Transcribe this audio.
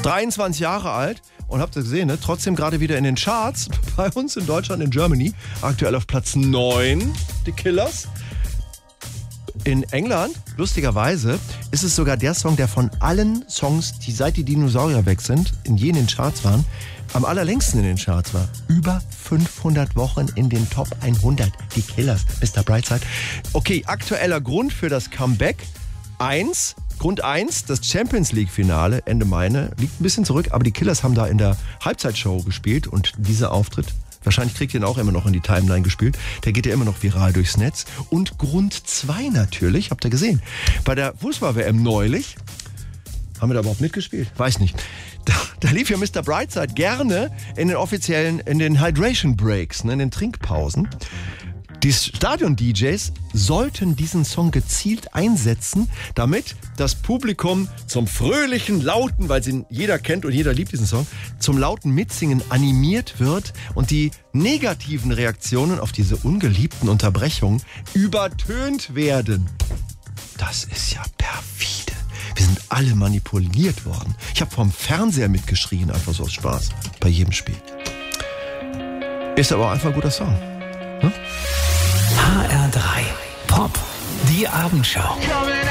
Ist 23 Jahre alt und habt ihr gesehen, ne? Trotzdem gerade wieder in den Charts. Bei uns in Deutschland, in Germany. Aktuell auf Platz 9, die Killers. In England, lustigerweise, ist es sogar der Song, der von allen Songs, die seit die Dinosaurier weg sind, in jenen Charts waren, am allerlängsten in den Charts war. Über 500 Wochen in den Top 100. Die Killers, Mr. Brightside. Okay, aktueller Grund für das Comeback. Grund 1, das Champions League Finale Ende Mai, liegt ein bisschen zurück, aber die Killers haben da in der Halbzeitshow gespielt und dieser Auftritt, wahrscheinlich kriegt ihr ihn auch immer noch in die Timeline gespielt, der geht ja immer noch viral durchs Netz. Und Grund 2 natürlich, habt ihr gesehen, bei der Fußball-WM neulich, haben wir da überhaupt mitgespielt? Weiß nicht. Da lief ja Mr. Brightside gerne in den Hydration Breaks, in den Trinkpausen. Die Stadion-DJs sollten diesen Song gezielt einsetzen, damit das Publikum zum fröhlichen, lauten, weil sie jeder kennt und jeder liebt diesen Song, zum lauten Mitsingen animiert wird und die negativen Reaktionen auf diese ungeliebten Unterbrechungen übertönt werden. Das ist ja perfide. Wir sind alle manipuliert worden. Ich habe vorm Fernseher mitgeschrien, einfach so aus Spaß, bei jedem Spiel. Ist aber auch einfach ein guter Song. HR3 Pop, die Abendschau.